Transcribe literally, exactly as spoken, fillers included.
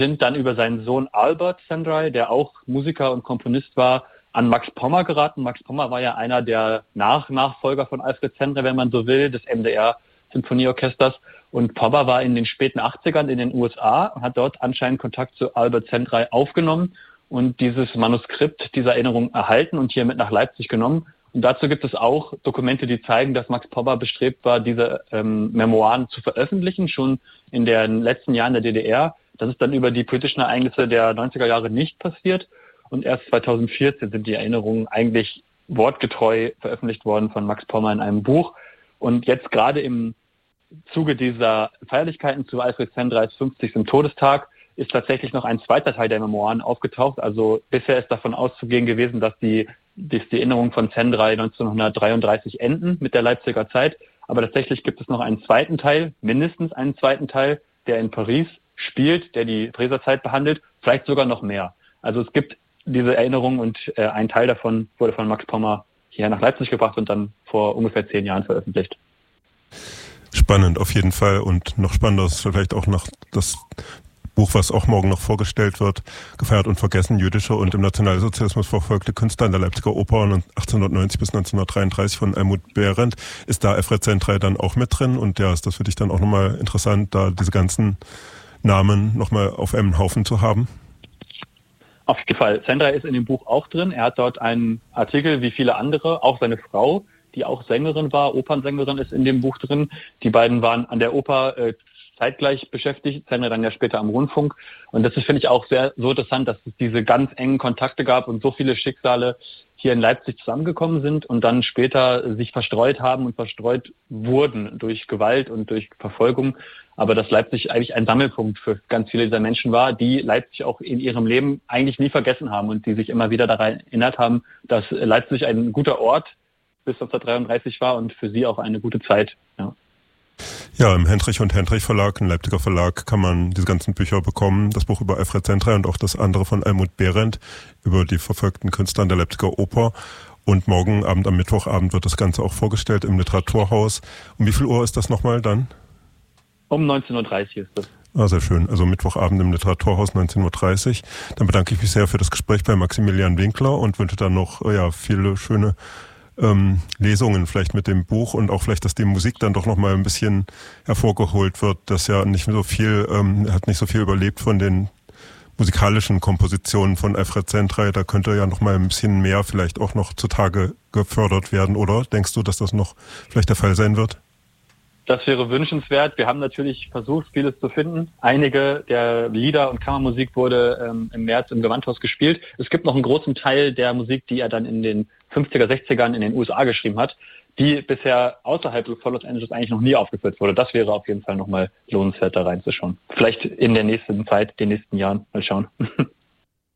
sind dann über seinen Sohn Albert Szendrey, der auch Musiker und Komponist war, an Max Pommer geraten. Max Pommer war ja einer der Nach-Nachfolger von Alfred Szendrey, wenn man so will, des M D R-Symphonieorchesters. Und Pommer war in den späten achtzigern in den U S A und hat dort anscheinend Kontakt zu Albert Szendrey aufgenommen und dieses Manuskript dieser Erinnerung erhalten und hier mit nach Leipzig genommen. Und dazu gibt es auch Dokumente, die zeigen, dass Max Pommer bestrebt war, diese ähm, Memoiren zu veröffentlichen, schon in den letzten Jahren der D D R. Das ist dann über die politischen Ereignisse der neunziger Jahre nicht passiert. Und erst zweitausendvierzehn sind die Erinnerungen eigentlich wortgetreu veröffentlicht worden von Max Pommer in einem Buch. Und jetzt gerade im Zuge dieser Feierlichkeiten zu Alfred Szendreys fünfzigsten Todestag ist tatsächlich noch ein zweiter Teil der Memoiren aufgetaucht. Also bisher ist davon auszugehen gewesen, dass die, dass die Erinnerungen von Szendrey neunzehnhundertdreiunddreißig enden mit der Leipziger Zeit. Aber tatsächlich gibt es noch einen zweiten Teil, mindestens einen zweiten Teil, der in Paris spielt, der die Pariser Zeit behandelt, vielleicht sogar noch mehr. Also es gibt diese Erinnerung und äh, ein Teil davon wurde von Max Pommer hier nach Leipzig gebracht und dann vor ungefähr zehn Jahren veröffentlicht. Spannend auf jeden Fall und noch spannender ist vielleicht auch noch das Buch, was auch morgen noch vorgestellt wird, Gefeiert und vergessen, jüdische und im Nationalsozialismus verfolgte Künstler in der Leipziger Oper achtzehnhundertneunzig bis neunzehnhundertdreiunddreißig von Almut Behrendt. Ist da Alfred Szendrey dann auch mit drin? Und ja, ist das für dich dann auch nochmal interessant, da diese ganzen Namen nochmal auf einem Haufen zu haben? Auf jeden Fall. Szendrey ist in dem Buch auch drin. Er hat dort einen Artikel, wie viele andere, auch seine Frau, die auch Sängerin war, Opernsängerin, ist in dem Buch drin. Die beiden waren an der Oper äh, zeitgleich beschäftigt, Szendrey dann ja später am Rundfunk. Und das ist, finde ich, auch sehr so interessant, dass es diese ganz engen Kontakte gab und so viele Schicksale hier in Leipzig zusammengekommen sind und dann später sich verstreut haben und verstreut wurden durch Gewalt und durch Verfolgung. Aber dass Leipzig eigentlich ein Sammelpunkt für ganz viele dieser Menschen war, die Leipzig auch in ihrem Leben eigentlich nie vergessen haben und die sich immer wieder daran erinnert haben, dass Leipzig ein guter Ort bis neunzehnhundertdreiunddreißig war und für sie auch eine gute Zeit. Ja. Ja, im Hendrich und Hendrich Verlag, ein Leipziger Verlag, kann man diese ganzen Bücher bekommen. Das Buch über Alfred Szendrey und auch das andere von Almut Behrendt über die verfolgten Künstler an der Leipziger Oper. Und morgen Abend, am Mittwochabend, wird das Ganze auch vorgestellt im Literaturhaus. Um wie viel Uhr ist das nochmal dann? Um neunzehn Uhr dreißig ist das. Ah, sehr schön. Also Mittwochabend im Literaturhaus neunzehn Uhr dreißig. Dann bedanke ich mich sehr für das Gespräch bei Maximilian Winkler und wünsche dann noch ja viele schöne ähm, Lesungen vielleicht mit dem Buch und auch vielleicht, dass die Musik dann doch nochmal ein bisschen hervorgeholt wird. Das ja nicht so viel, ähm, hat nicht so viel überlebt von den musikalischen Kompositionen von Alfred Szendrey. Da könnte ja nochmal ein bisschen mehr vielleicht auch noch zutage gefördert werden, oder? Denkst du, dass das noch vielleicht der Fall sein wird? Das wäre wünschenswert. Wir haben natürlich versucht, vieles zu finden. Einige der Lieder und Kammermusik wurde ähm, im März im Gewandhaus gespielt. Es gibt noch einen großen Teil der Musik, die er dann in den fünfziger, sechzigern in den U S A geschrieben hat, die bisher außerhalb von Los Angeles eigentlich noch nie aufgeführt wurde. Das wäre auf jeden Fall nochmal lohnenswert, da reinzuschauen. Vielleicht in der nächsten Zeit, den nächsten Jahren. Mal schauen.